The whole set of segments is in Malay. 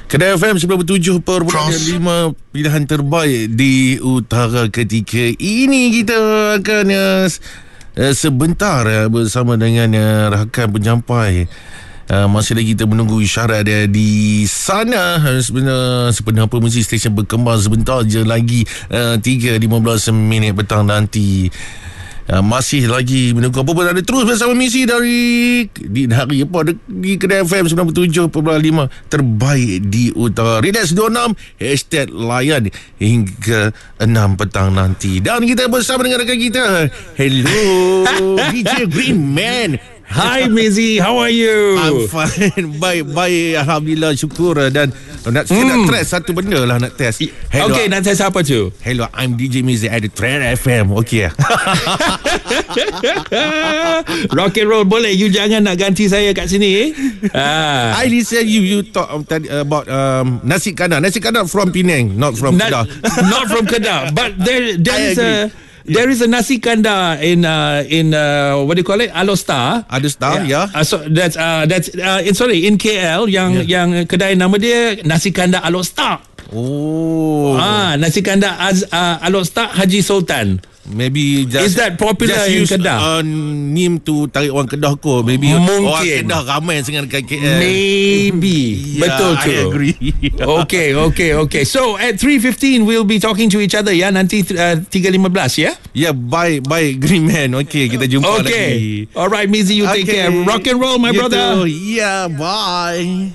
Kedai FM 97.5, pilihan terbaik di utara ketika ini. Kita akan sebentar bersama dengan rakan penyampai. Masih lagi kita menunggu isyarat dia di sana. Sebenarnya apa mesti stesen berkembang sebentar je lagi. 3:15 petang nanti. Masih lagi menunggu apa pun ada. Terus bersama misi dari di hari apa di Kedai FM 97.5 terbaik di utara. Relax 26 #layan hingga 6 petang nanti. Dan kita bersama dengan rakan kita. Hello DJ Green Man. Hi Mizi, how are you? I'm fine. Baik, alhamdulillah, syukur. Dan nak test satu benda lah, nak test. Hello, okay, nak test apa tu? Hello, I'm DJ Mizi at the Trend FM. Okay. Rock and roll boleh. You jangan nak ganti saya kat sini. I listen you talk about nasi kandar. Nasi kandar from Penang, not from Kedah. Not from Kedah, but there is a nasi kandar in what do you call it? Alostar. Alostar, yeah. So that's in KL yang kedai nama dia nasi kandar Alostar. Oh. Nasi kandar Alostar Haji Sultan. Maybe is that popular in Kedah? Name tu tarik orang Kedah ko. Maybe mungkin orang Kedah ramai dengan dekat KL. Maybe. Betul tu. I agree. Okay. So at 3:15 we'll be talking to each other ya. Nanti 3:15 ya. Yeah, bye Green Man. Okay, kita jumpa lagi. Alright Mizi, you take care. Rock and roll my brother. Yeah, bye.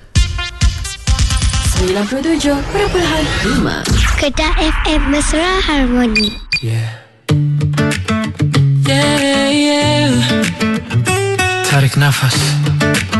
97.5 Kedah FM Mesra Harmoni. Yeah. Tarik nafas.